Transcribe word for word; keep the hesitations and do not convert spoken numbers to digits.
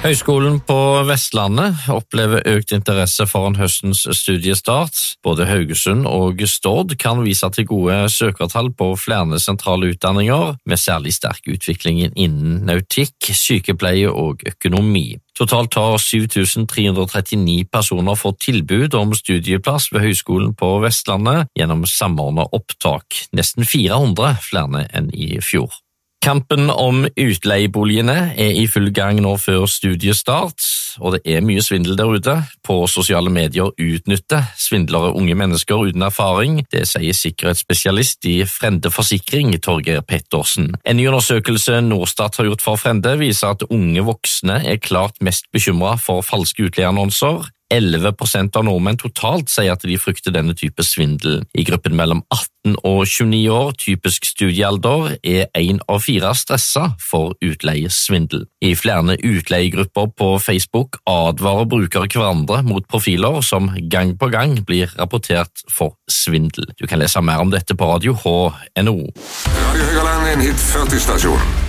Høgskolen på Vestlandet opplever økt interesse foran høstens studiestart. Både Haugesund og Stord kan vise til gode søkertall på flere sentrale utdanninger, med særlig sterk utvikling innen nautikk, sykepleie og økonomi. Totalt har syv tusen tre hundre og trettini personer fått tilbud om studieplass ved Høgskolen på Vestlandet gjennom samordnet opptak, nesten fire hundre flere enn i fjor. Kampen om utleieboligene er i full gang nå før studiestart, og det er mye svindel der ute. På sosiale medier utnytter svindlere unge mennesker uten erfaring. Det sier sikkerhetsspesialist i Frende Forsikring, Torgeir Pettersen. En ny undersøkelse Norstat har gjort for Frende viser at unge voksne er klart mest bekymret for falske utleieannonser. elleve prosent av nordmenn totalt sier at de frykter denne type svindel. I gruppen mellom atten og tjueni år, typisk studiealder, er en av fire stresset for utleiesvindel. I flere utleiegrupper på Facebook advarer brukere hverandre mot profiler som gang på gang blir rapportert for svindel. Du kan lese mer om dette på Radio H N O. Radio Høgaland er en hit førti stasjon.